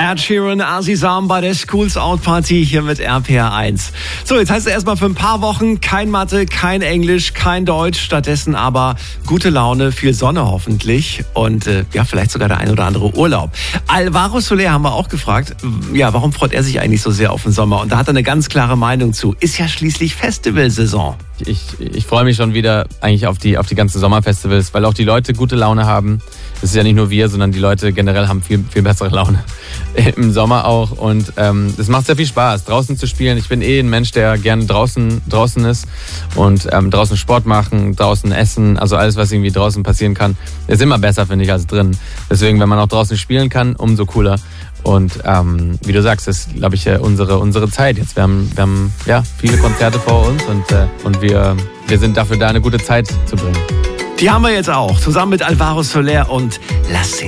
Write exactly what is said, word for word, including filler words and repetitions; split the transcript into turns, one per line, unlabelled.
Ed Sheeran, Azizam bei der Schools Out Party hier mit R P R eins. So, jetzt heißt es erstmal für ein paar Wochen kein Mathe, kein Englisch, kein Deutsch, stattdessen aber gute Laune, viel Sonne hoffentlich und äh, ja, vielleicht sogar der ein oder andere Urlaub. Alvaro Soler haben wir auch gefragt, ja, warum freut er sich eigentlich so sehr auf den Sommer? Und da hat er eine ganz klare Meinung zu. Ist ja schließlich Festivalsaison.
Ich, ich freue mich schon wieder eigentlich auf die, auf die ganzen Sommerfestivals, weil auch die Leute gute Laune haben. Das ist ja nicht nur wir, sondern die Leute generell haben viel, viel bessere Laune. Im Sommer auch. Und ähm, es macht sehr viel Spaß, draußen zu spielen. Ich bin eh ein Mensch, der gerne draußen, draußen ist und ähm, draußen Sport machen, draußen essen. Also alles, was irgendwie draußen passieren kann, ist immer besser, finde ich, als drin. Deswegen, wenn man auch draußen spielen kann, umso cooler. Und ähm, wie du sagst, ist, glaube ich, unsere, unsere Zeit jetzt. Wir haben, wir haben ja, viele Konzerte vor uns und, äh, und wir, wir sind dafür da, eine gute Zeit zu bringen.
Die haben wir jetzt auch, zusammen mit Alvaro Soler und Lass den